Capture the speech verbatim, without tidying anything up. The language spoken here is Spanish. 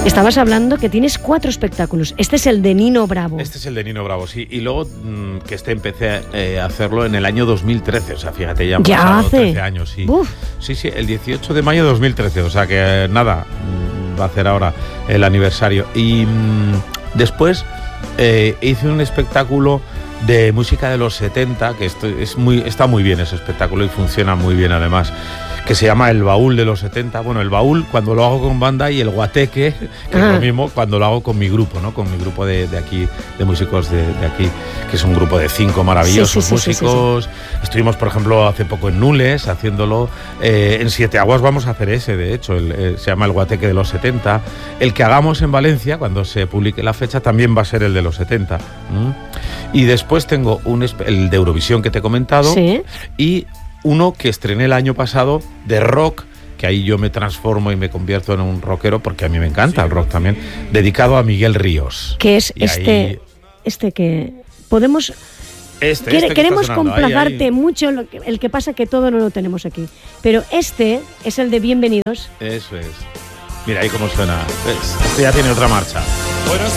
Estabas hablando que tienes cuatro espectáculos. Este es el de Nino Bravo. Este es el de Nino Bravo, sí. Y luego mmm, que este empecé eh, a hacerlo en el año dos mil trece. O sea, fíjate, ya han ¿Ya pasado hace? trece años. Sí. Uf. sí, sí, el dieciocho de mayo de dos mil trece. O sea que eh, nada, va a hacer ahora el aniversario. Y mmm, después eh, hice un espectáculo de música de los setenta, que esto es muy, está muy bien ese espectáculo y funciona muy bien además, que se llama El Baúl de los setenta. Bueno, el baúl cuando lo hago con banda y el guateque, que ah. es lo mismo cuando lo hago con mi grupo, ¿no? Con mi grupo de, de aquí, de músicos de, de aquí, que es un grupo de cinco maravillosos sí, sí, sí, músicos. Sí, sí, sí. Estuvimos, por ejemplo, hace poco en Nules haciéndolo. Eh, en Siete Aguas vamos a hacer ese, de hecho, el, el, se llama El Guateque de los setenta. El que hagamos en Valencia, cuando se publique la fecha, también va a ser el de los setenta. ¿Mm? Y después tengo un, el de Eurovisión que te he comentado. Sí. Y uno que estrené el año pasado de rock, que ahí yo me transformo y me convierto en un rockero porque a mí me encanta sí, el rock también, dedicado a Miguel Ríos. Que es y este, ahí... este que podemos... Este, Quiere, este queremos complacarte ahí, ahí. mucho, lo que, el que pasa que todo no lo tenemos aquí. Pero este es el de Bienvenidos. Eso es. Mira ahí cómo suena. ¿Ves? Este ya tiene otra marcha. Bueno,